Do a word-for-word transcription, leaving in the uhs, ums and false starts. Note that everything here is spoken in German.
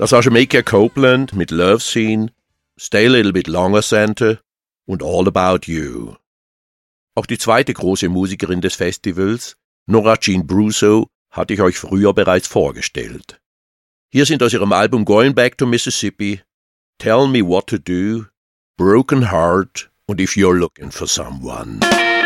Das war Jamaica Copeland mit Love Scene, Stay a Little Bit Longer Santa und All About You. Auch die zweite große Musikerin des Festivals, Norah Jean Brusso, hatte ich euch früher bereits vorgestellt. Hier sind aus ihrem Album Going Back to Mississippi Tell Me What to Do, Broken Heart und If You're Looking for Someone.